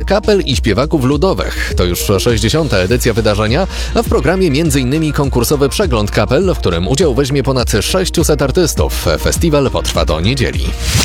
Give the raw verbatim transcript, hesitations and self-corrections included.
kapel i śpiewaków ludowych. To już sześćdziesiąta edycja wydarzenia, a w programie m.in. konkursowy przegląd kapel, w którym udział weźmie ponad sześciuset artystów. Festiwal potrwa do niedzieli.